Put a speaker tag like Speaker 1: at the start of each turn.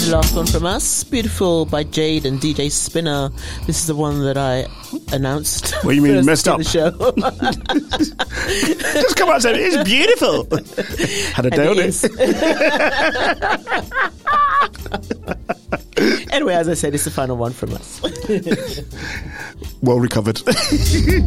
Speaker 1: is the last one from us. Beautiful by Jade and DJ Spinner. This is the one that I announced.
Speaker 2: What do you mean messed up?
Speaker 1: The show.
Speaker 2: Just come out and say it's beautiful. Had a day on
Speaker 1: it. Anyway, as I said, it's the final one from us.
Speaker 2: Well recovered.